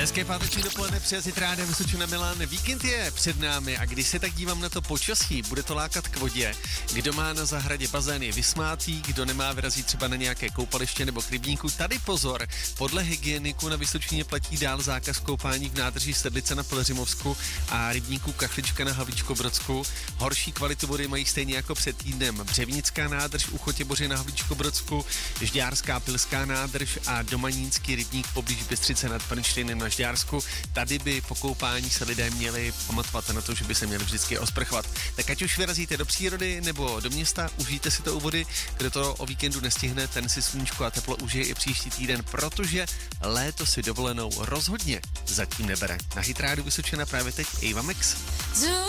Hezké páteční dopoledne, přeje si Rádia Vysočina Milan. Víkend je před námi a když se tak dívám na to počasí, bude to lákat k vodě. Kdo má na zahradě bazén je vysmátý, kdo nemá, vyrazí třeba na nějaké koupaliště nebo k rybníku. Tady pozor, podle hygieniku na Vysočině platí dál zákaz koupání v nádrži Sedlice na Pelhřimovsku a rybníku Kachlička na Havlíčkobrodsku. Horší kvalitu vody mají stejně jako před týdnem Břevnická nádrž u Chotěboře na Havlíčkobrodsku, Žďárská Pilská nádrž a Domanínský rybník poblíž Bystřice nad Pernštejnem na Žďársku. Tady by po koupání se lidé měli pamatovat na to, že by se měli vždycky osprchovat. Tak ať už vyrazíte do přírody nebo do města, užijte si to u vody. Kdo to o víkendu nestihne, ten si sluníčko a teplo užije i příští týden, protože léto si dovolenou rozhodně zatím nebere. Na Hit Radio Vysočina právě teď Ava Max.